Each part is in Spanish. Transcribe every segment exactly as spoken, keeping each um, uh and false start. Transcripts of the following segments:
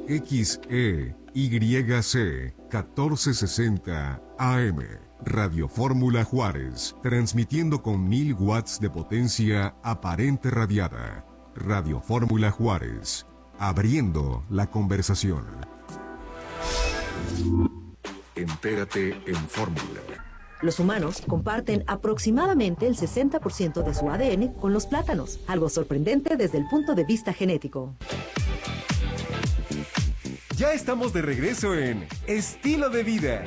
X E Y C catorce sesenta A M. Radio Fórmula Juárez, transmitiendo con mil watts de potencia aparente radiada. Radio Fórmula Juárez, abriendo la conversación. Entérate en Fórmula. Los humanos comparten aproximadamente el sesenta por ciento de su A D N con los plátanos, algo sorprendente desde el punto de vista genético. Ya estamos de regreso en Estilo de Vida.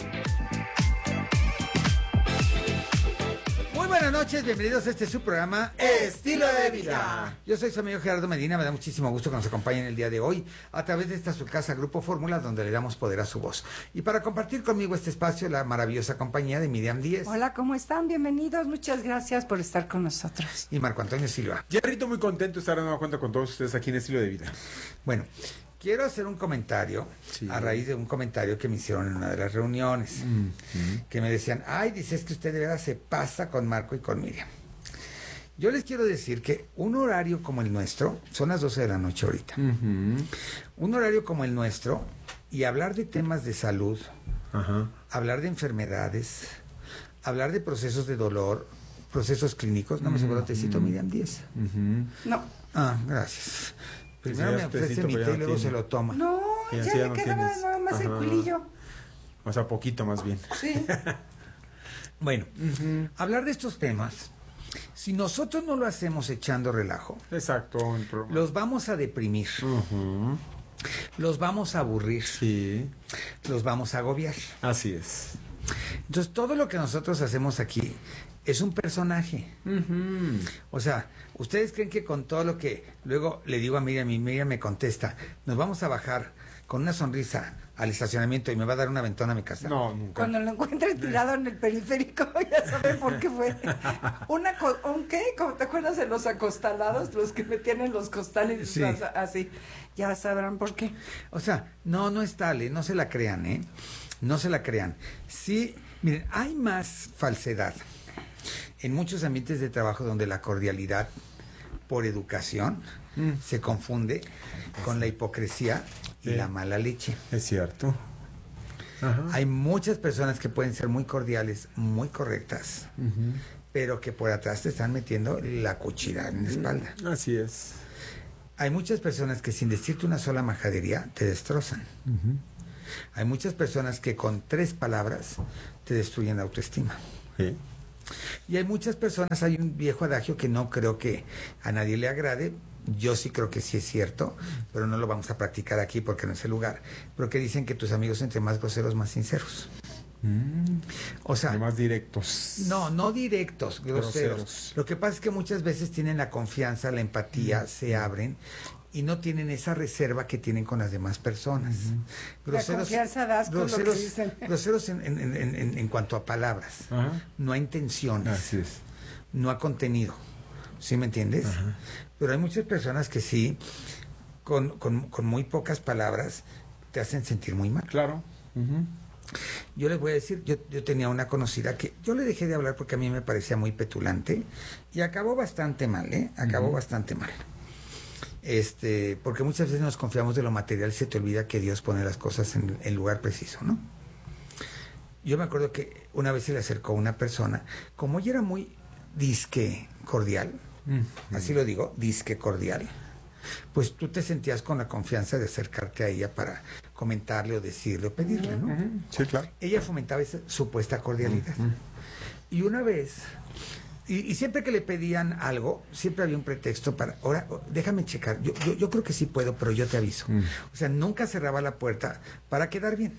Muy buenas noches, bienvenidos a este su programa Estilo de Vida. Yo soy su amigo Gerardo Medina, me da muchísimo gusto que nos acompañen el día de hoy a través de esta su casa Grupo Fórmula, donde le damos poder a su voz. Y para compartir conmigo este espacio, la maravillosa compañía de Miriam Díez. Hola, ¿cómo están? Bienvenidos, muchas gracias por estar con nosotros. Y Marco Antonio Silva. Jerrito, muy contento de estar de nueva cuenta con todos ustedes aquí en Estilo de Vida. Bueno, quiero hacer un comentario, sí, a raíz de un comentario que me hicieron en una de las reuniones, mm-hmm. que me decían, ay, dices que usted de verdad se pasa con Marco y con Miriam. Yo les quiero decir que un horario como el nuestro, son las doce de la noche ahorita, mm-hmm. un horario como el nuestro, y hablar de temas de salud, uh-huh. hablar de enfermedades, hablar de procesos de dolor, procesos clínicos, no me mm-hmm. seguro tecito Miriam Díez. Mm-hmm. No. Ah, gracias. Primero me ofrece mi té y luego se lo toma. No, ya, ya, ya le queda nada más el culillo. O sea, poquito más bien. Sí. Bueno, uh-huh. hablar de estos temas, si nosotros no lo hacemos echando relajo, exacto, los vamos a deprimir, uh-huh. los vamos a aburrir, sí. los vamos a agobiar. Así es. Entonces, todo lo que nosotros hacemos aquí es un personaje. Uh-huh. O sea, ¿ustedes creen que con todo lo que luego le digo a Miriam y Miriam me contesta, nos vamos a bajar con una sonrisa al estacionamiento y me va a dar una ventana a mi casa? No, nunca. Cuando lo encuentre tirado en el periférico, ya saben por qué fue. Una co- ¿Un qué? ¿Cómo te acuerdas de los acostalados? Los que metían en los costales, sí. así. Ya sabrán por qué. O sea, no, no es tal, ¿eh? No se la crean, ¿eh? No se la crean. Sí, miren, hay más falsedad en muchos ambientes de trabajo donde la cordialidad por educación mm. se confunde con la hipocresía y sí. la mala leche. Es cierto. Ajá. Hay muchas personas que pueden ser muy cordiales, muy correctas, uh-huh. pero que por atrás te están metiendo la cuchilla en la espalda. Así es. Hay muchas personas que sin decirte una sola majadería te destrozan. Uh-huh. Hay muchas personas que con tres palabras te destruyen la autoestima. Sí. Y hay muchas personas, hay un viejo adagio que no creo que a nadie le agrade, yo sí creo que sí es cierto, pero no lo vamos a practicar aquí porque no es el lugar, pero que dicen que tus amigos entre más groseros, más sinceros. Mm. O sea, más directos. No, no directos, groseros. groseros. Lo que pasa es que muchas veces tienen la confianza, la empatía, mm. se abren y no tienen esa reserva que tienen con las demás personas. Uh-huh. Groseros, la confianza das con groseros, lo que dicen. Groseros en, en, en, en, en cuanto a palabras, uh-huh. no a intenciones, así es. no a contenido, ¿sí me entiendes? Uh-huh. Pero hay muchas personas que sí, con, con, con muy pocas palabras, te hacen sentir muy mal. Claro. Uh-huh. Yo les voy a decir, yo, yo tenía una conocida que yo le dejé de hablar porque a mí me parecía muy petulante y acabó bastante mal, ¿eh? Acabó uh-huh. bastante mal. Este, porque muchas veces nos confiamos de lo material y se te olvida que Dios pone las cosas en el lugar preciso, ¿no? Yo me acuerdo que una vez se le acercó una persona, como ella era muy disque cordial, mm-hmm. así lo digo, disque cordial, pues tú te sentías con la confianza de acercarte a ella para comentarle o decirle o pedirle, ¿no? Mm-hmm. Sí, claro. Ella fomentaba esa supuesta cordialidad. Mm-hmm. Y una vez... Y, y siempre que le pedían algo, siempre había un pretexto para, ahora, déjame checar, yo, yo, yo creo que sí puedo, pero yo te aviso. Mm. O sea, nunca cerraba la puerta para quedar bien.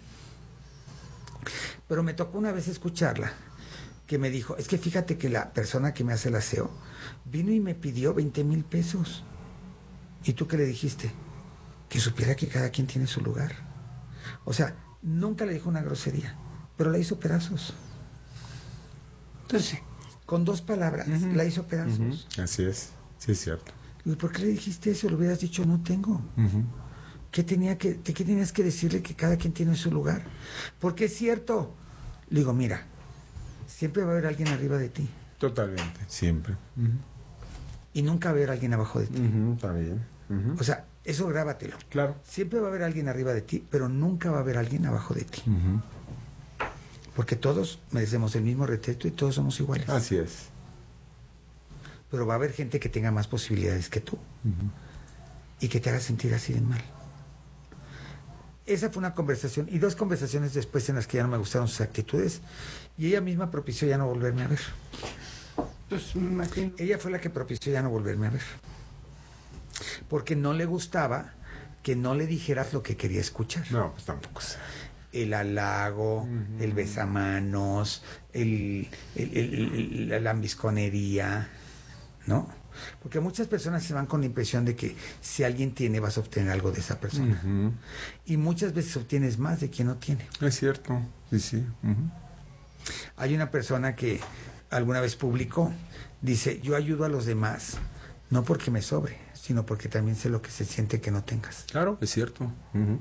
Pero me tocó una vez escucharla, que me dijo, es que fíjate que la persona que me hace el aseo vino y me pidió veinte mil pesos. ¿Y tú qué le dijiste? Que supiera que cada quien tiene su lugar. O sea, nunca le dijo una grosería, pero la hizo pedazos. Entonces... Con dos palabras, uh-huh. la hizo pedazos. Uh-huh. Así es, sí es cierto. ¿Y por qué le dijiste eso? Le hubieras dicho, no tengo. Uh-huh. ¿Qué, tenía que, ¿Qué tenías que decirle? Que cada quien tiene su lugar. Porque es cierto. Le digo, mira, siempre va a haber alguien arriba de ti. Totalmente, siempre. Uh-huh. Y nunca va a haber alguien abajo de ti. Uh-huh. Está bien. Uh-huh. O sea, Eso grábatelo. Claro. Siempre va a haber alguien arriba de ti, pero nunca va a haber alguien abajo de ti. Ujú. Porque todos merecemos el mismo respeto y todos somos iguales. Así es. Pero va a haber gente que tenga más posibilidades que tú Ujú. y que te haga sentir así de mal. Esa fue una conversación y dos conversaciones después en las que ya no me gustaron sus actitudes y ella misma propició ya no volverme a ver. Pues me imagino. Ella fue la que propició ya no volverme a ver. Porque no le gustaba que no le dijeras lo que quería escuchar. No, pues tampoco sé. El halago, Ujú. el besamanos, el, el, el- el- la lambisconería, ¿no? Porque muchas personas se van con la impresión de que si alguien tiene vas a obtener algo de esa persona. Ujú. Y muchas veces obtienes más de quien no tiene. Es cierto. Sí, sí. Ujú. Hay una persona que alguna vez publicó, dice, yo ayudo a los demás, no porque me sobre, sino porque también sé lo que se siente que no tengas. Claro, es cierto. Ujú.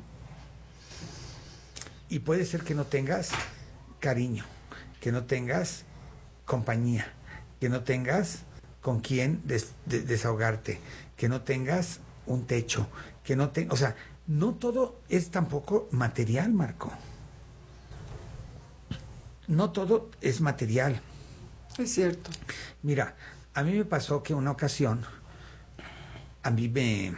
Y puede ser que no tengas cariño, que no tengas compañía, que no tengas con quien des- de- desahogarte, que no tengas un techo, que no tengas... O sea, no todo es tampoco material, Marco. No todo es material. Es cierto. Mira, a mí me pasó que una ocasión a mí me,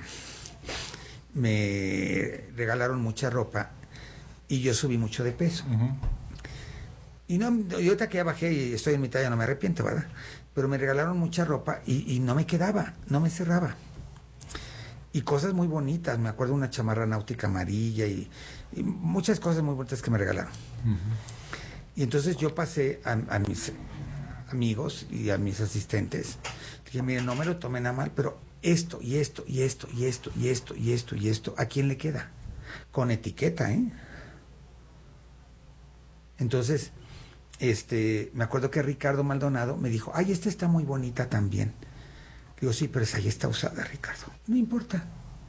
me regalaron mucha ropa y yo subí mucho de peso. Ujú. Y no, yo ahorita que ya bajé y estoy en mi talla no me arrepiento, ¿verdad? Pero me regalaron mucha ropa y, y no me quedaba, no me cerraba. Y cosas muy bonitas, me acuerdo una chamarra náutica amarilla y, y muchas cosas muy bonitas que me regalaron. Y entonces yo pasé a, a mis amigos y a mis asistentes, dije, miren, no me lo tomen a mal, pero esto y esto y esto y esto y esto y esto y esto, ¿a quién le queda? Con etiqueta, ¿eh? Entonces, este, me acuerdo que Ricardo Maldonado me dijo, ay, esta está muy bonita también. Digo, sí, pero esa ya está usada, Ricardo. No importa.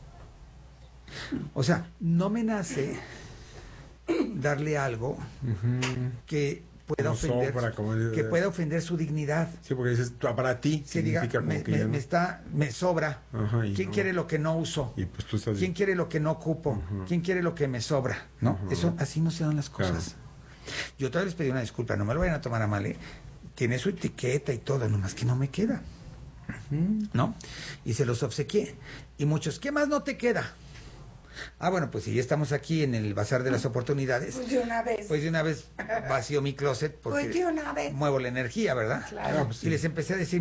O sea, no me nace darle algo Ujú. que pueda No ofender, sobra, como dices. que pueda ofender su dignidad. Sí, porque dices, "Ah, para ti Que diga, significa como me, que me- ya no". me está, me sobra. Ajá, y ¿Quién no. quiere lo que no uso? Y pues tú estás... ¿Quién quiere lo que no ocupo? Ujú. ¿Quién quiere lo que me sobra? ¿No? Ujú. Eso, así no se dan las Claro. cosas. Yo otra vez les pedí una disculpa, no me lo vayan a tomar a mal, ¿eh? Tiene su etiqueta y todo, nomás que no me queda. ¿No? Y se los obsequié. Y muchos, ¿qué más no te queda? Ah, bueno, pues si ya estamos aquí en el Bazar de las Oportunidades, Pues de una vez. pues de una vez vacío mi closet porque Pues de una vez. muevo la energía, ¿verdad? Claro. pues Y les empecé a decir,